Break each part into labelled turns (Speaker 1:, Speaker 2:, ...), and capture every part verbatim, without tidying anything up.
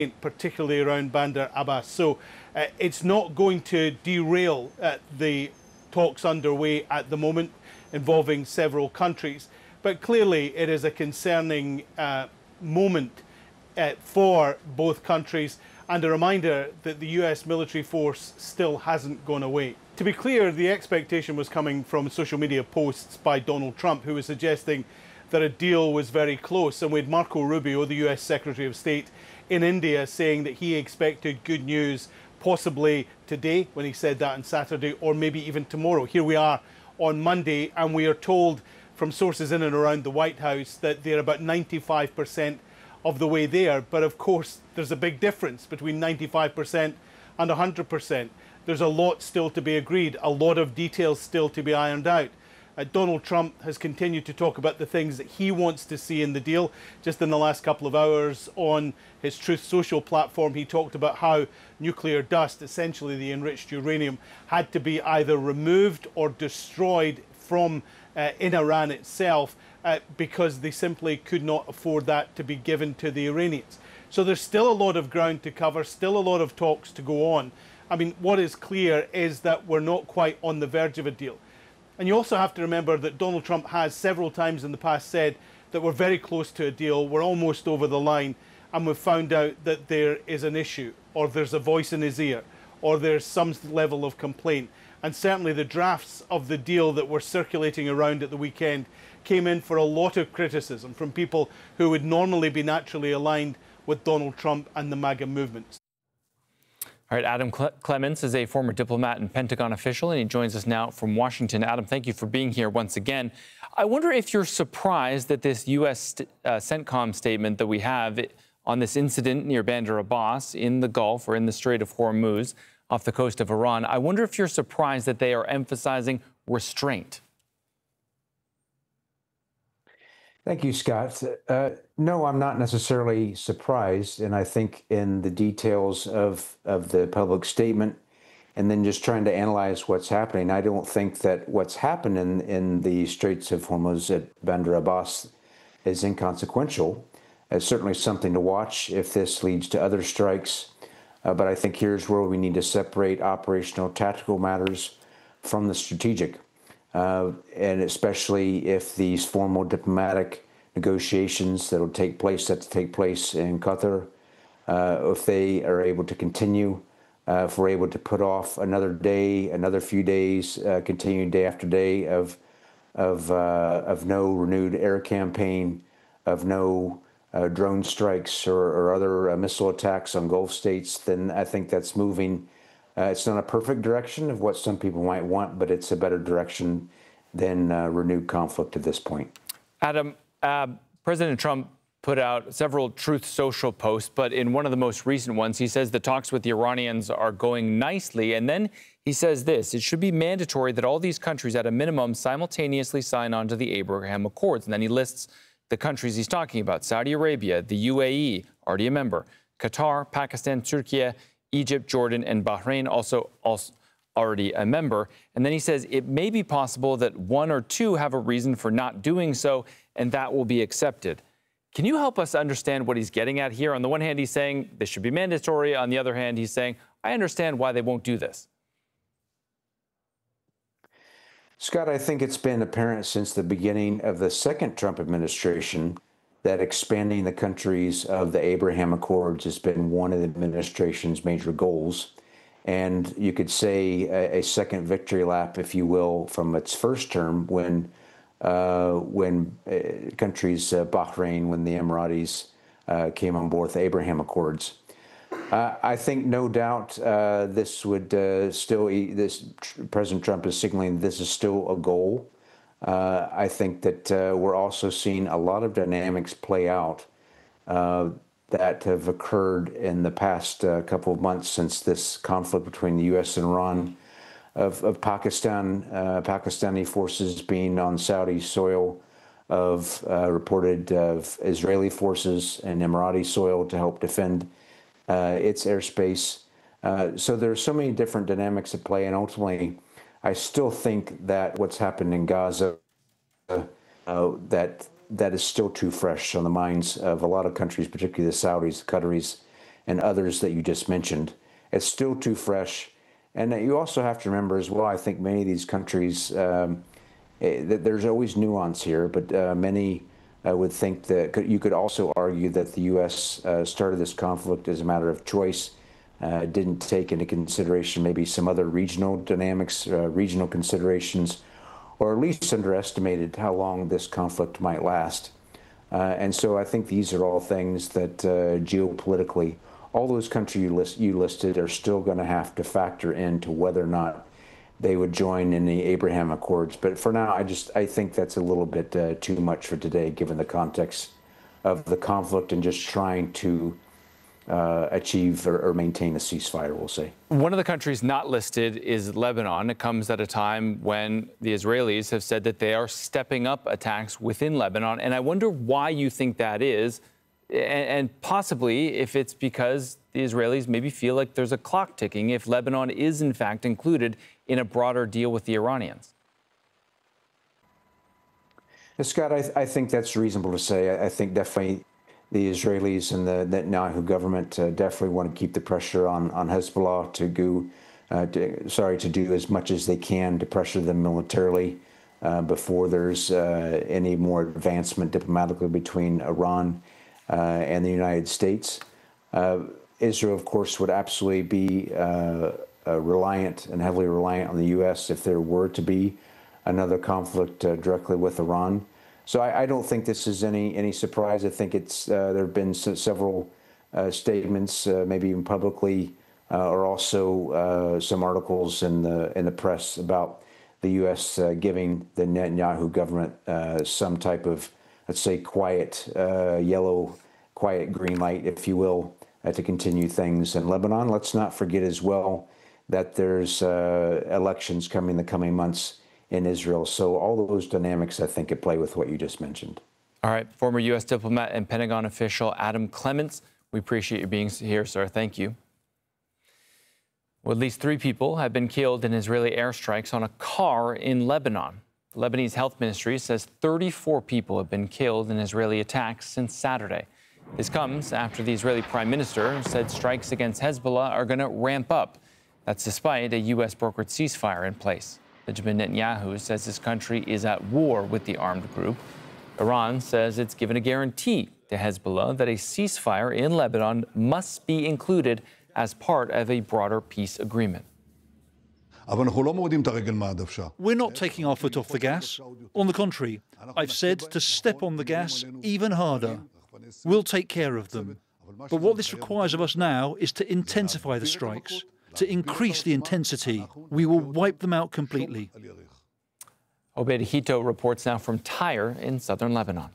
Speaker 1: particularly around Bandar Abbas. So uh, it's not going to derail uh, the talks underway at the moment involving several countries. But clearly it is a concerning uh, moment uh, for both countries, and a reminder that the U S military force still hasn't gone away. To be clear, the expectation was coming from social media posts by Donald Trump, who was suggesting that a deal was very close. And with Marco Rubio, the U S Secretary of State, in India saying that he expected good news possibly today, when he said that on Saturday, or maybe even tomorrow. Here we are on Monday, and we are told from sources in and around the White House that they're about ninety-five percent of the way there. But of course, there's a big difference between ninety-five percent and one hundred percent. There's a lot still to be agreed, a lot of details still to be ironed out. Uh, Donald Trump has continued to talk about the things that he wants to see in the deal. Just in the last couple of hours on his Truth Social platform, he talked about how nuclear dust, essentially the enriched uranium, had to be either removed or destroyed from uh, in Iran itself uh, because they simply could not afford that to be given to the Iranians. So there's still a lot of ground to cover, still a lot of talks to go on. I mean, what is clear is that we're not quite on the verge of a deal. And you also have to remember that Donald Trump has several times in the past said that we're very close to a deal, we're almost over the line, and we've found out that there is an issue, or there's a voice in his ear, or there's some level of complaint. And certainly the drafts of the deal that were circulating around at the weekend came in for a lot of criticism from people who would normally be naturally aligned with Donald Trump and the MAGA movements.
Speaker 2: All right, Adam Clements is a former diplomat and Pentagon official, and he joins us now from Washington. Adam, thank you for being here once again. I wonder if you're surprised that this U S uh, CENTCOM statement that we have on this incident near Bandar Abbas in the Gulf or in the Strait of Hormuz off the coast of Iran. I wonder if you're surprised that they are emphasizing restraint.
Speaker 3: Thank you, Scott. Uh, no, I'm not necessarily surprised. And I think in the details of, of the public statement and then just trying to analyze what's happening, I don't think that what's happened in, in the Straits of Hormuz at Bandar Abbas is inconsequential. It's certainly something to watch if this leads to other strikes. Uh, but I think here's where we need to separate operational, tactical matters from the strategic. Uh, and especially if these formal diplomatic negotiations that will take place, that to take place in Qatar, uh, if they are able to continue, uh, if we're able to put off another day, another few days, uh, continuing day after day of of uh, of no renewed air campaign, of no uh, drone strikes or, or other uh, missile attacks on Gulf states, then I think that's moving. Uh, it's not a perfect direction of what some people might want, but it's a better direction than uh, renewed conflict at this point.
Speaker 2: Adam, uh, President Trump put out several Truth Social posts, but in one of the most recent ones, he says the talks with the Iranians are going nicely. And then he says this: it should be mandatory that all these countries at a minimum simultaneously sign on to the Abraham Accords. And then he lists the countries he's talking about: Saudi Arabia, the U A E, already a member, Qatar, Pakistan, Turkey, Egypt, Jordan, and Bahrain, also, also already a member. And then he says it may be possible that one or two have a reason for not doing so, and that will be accepted. Can you help us understand what he's getting at here? On the one hand, he's saying this should be mandatory. On the other hand, he's saying, I understand why they won't do this.
Speaker 3: Scott, I think it's been apparent since the beginning of the second Trump administration that expanding the countries of the Abraham Accords has been one of the administration's major goals. And you could say a, a second victory lap, if you will, from its first term when uh, when uh, countries, uh, Bahrain, when the Emiratis uh, came on board with the Abraham Accords. Uh, I think no doubt uh, this would uh, still, this President Trump is signaling this is still a goal. Uh, I think that uh, we're also seeing a lot of dynamics play out uh, that have occurred in the past uh, couple of months since this conflict between the U S and Iran, of, of Pakistan, uh, Pakistani forces being on Saudi soil, of uh, reported of Israeli forces and Emirati soil to help defend uh, its airspace. Uh, so there are so many different dynamics at play, and ultimately, I still think that what's happened in Gaza, uh, uh, that that is still too fresh on the minds of a lot of countries, particularly the Saudis, the Qataris, and others that you just mentioned. It's still too fresh. And you also have to remember as well, I think many of these countries, um, eh, there's always nuance here, but uh, many uh, would think that could, you could also argue that the U S uh, started this conflict as a matter of choice, uh, didn't take into consideration maybe some other regional dynamics, uh, regional considerations, or at least underestimated how long this conflict might last. Uh, and so I think these are all things that uh, geopolitically, all those countries you, list, you listed are still going to have to factor into whether or not they would join in the Abraham Accords. But for now, I just I think that's a little bit uh, too much for today, given the context of the conflict and just trying to uh, achieve or, or maintain a ceasefire, we'll say.
Speaker 2: One of the countries not listed is Lebanon. It comes at a time when the Israelis have said that they are stepping up attacks within Lebanon. And I wonder why you think that is. And possibly if it's because the Israelis maybe feel like there's a clock ticking if Lebanon is, in fact, included in a broader deal with the Iranians.
Speaker 3: Scott, I, I think that's reasonable to say. I, I think definitely the Israelis and the Netanyahu government uh, definitely want to keep the pressure on, on Hezbollah to go, uh, to, sorry, to do as much as they can to pressure them militarily uh, before there's uh, any more advancement diplomatically between Iran Uh, and the United States. Uh, Israel, of course, would absolutely be uh, uh, reliant and heavily reliant on the U S if there were to be another conflict uh, directly with Iran. So I, I don't think this is any any surprise. I think it's uh, there have been several uh, statements, uh, maybe even publicly, uh, or also uh, some articles in the in the press about the U S uh, giving the Netanyahu government uh, some type of, let's say, quiet, uh, yellow, quiet green light, if you will, uh, to continue things in Lebanon. Let's not forget as well that there's uh, elections coming the coming months in Israel. So all those dynamics, I think, at play with what you just mentioned.
Speaker 2: All right. Former U S diplomat and Pentagon official Adam Clements, we appreciate you being here, sir. Thank you. Well, at least three people have been killed in Israeli airstrikes on a car in Lebanon. The Lebanese health ministry says thirty-four people have been killed in Israeli attacks since Saturday. This comes after the Israeli prime minister said strikes against Hezbollah are going to ramp up. That's despite a U S brokered ceasefire in place. Benjamin Netanyahu says his country is at war with the armed group. Iran says it's given a guarantee to Hezbollah that a ceasefire in Lebanon must be included as part of a broader peace agreement.
Speaker 4: We're not taking our foot off the gas. On the contrary, I've said to step on the gas even harder. We'll take care of them. But what this requires of us now is to intensify the strikes, to increase the intensity. We will wipe them out completely.
Speaker 2: Obaid Hito reports now from Tyre in southern Lebanon.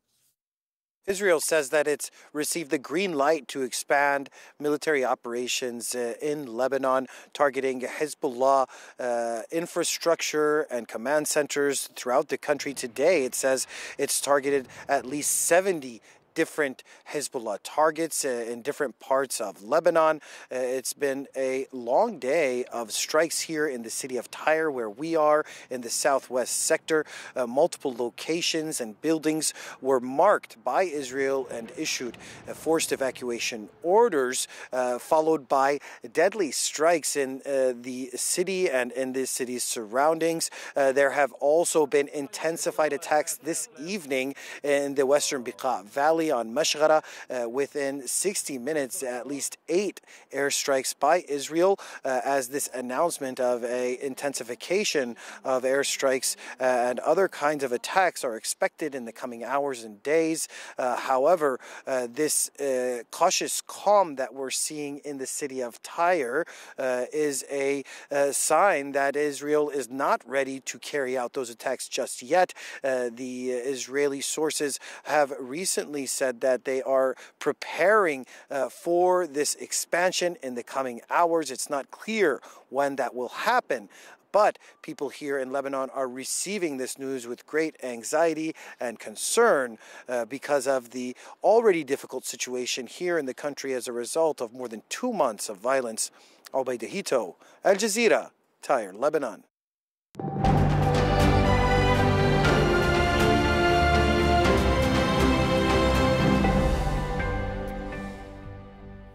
Speaker 5: Israel says that it's received the green light to expand military operations uh, in Lebanon, targeting Hezbollah uh, infrastructure and command centers throughout the country. Today, it says it's targeted at least seventy different Hezbollah targets uh, in different parts of Lebanon. Uh, it's been a long day of strikes here in the city of Tyre, where we are in the southwest sector. Uh, multiple locations and buildings were marked by Israel and issued uh, forced evacuation orders, uh, followed by deadly strikes in uh, the city and in the city's surroundings. Uh, there have also been intensified attacks this evening in the western Beqa Valley on Mashghara. Uh, within sixty minutes, at least eight airstrikes by Israel, uh, as this announcement of a intensification of airstrikes uh, and other kinds of attacks are expected in the coming hours and days. Uh, however, uh, this uh, cautious calm that we're seeing in the city of Tyre uh, is a, a sign that Israel is not ready to carry out those attacks just yet. Uh, the Israeli sources have recently said that they are preparing uh, for this expansion in the coming hours. It's not clear when that will happen, but people here in Lebanon are receiving this news with great anxiety and concern uh, because of the already difficult situation here in the country as a result of more than two months of violence. Obaid Hito, Al Jazeera, Tyre, Lebanon.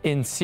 Speaker 2: In Syria.